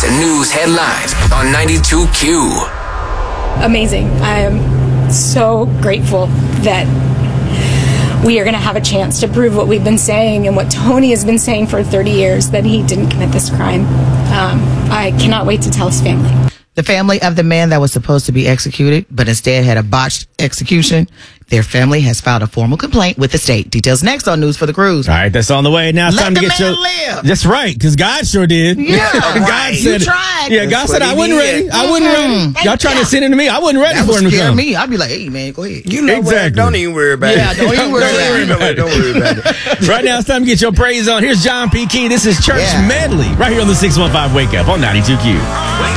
Today's news headlines on 92Q. Amazing. I am so grateful that we are going to have a chance to prove what we've been saying and what Tony has been saying for 30 years, that he didn't commit this crime. I cannot wait to tell his family. The family of the man that was supposed to be executed, but instead had a botched execution, their family has filed a formal complaint with the state. Details next on News for the Cruise. All right, that's on the way. Now it's time to get man live. That's right, because God sure did. Yeah, God right. said, You tried. Yeah, God said I wasn't ready. I wasn't ready. Y'all trying to send it to me? I wasn't ready That for would him to scare come. me. I'd be like, hey, man, go ahead. You know Exactly. what? Don't even worry about it. Yeah, don't even worry about it. Don't worry about it. Right now it's time to get your praise on. Here's John P. Key. This is Church Yeah. Medley right here on the 615 Wake Up on 92Q.